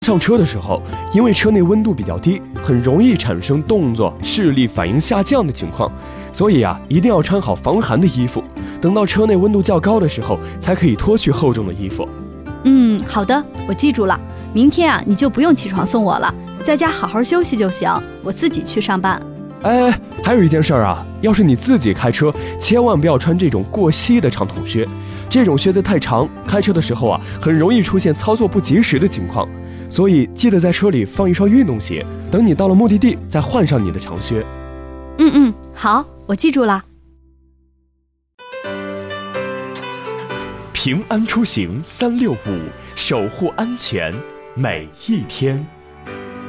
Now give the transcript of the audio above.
上车的时候，因为车内温度比较低，很容易产生动作、视力反应下降的情况，所以一定要穿好防寒的衣服。等到车内温度较高的时候，才可以脱去厚重的衣服。 好的，我记住了。明天你就不用起床送我了，在家好好休息就行，我自己去上班。 还有一件事要是你自己开车，千万不要穿这种过膝的长筒靴，这种靴子太长，开车的时候很容易出现操作不及时的情况。所以记得在车里放一双运动鞋，等你到了目的地再换上你的长靴。 好，我记住了。 平安出行365，守护安全每一天。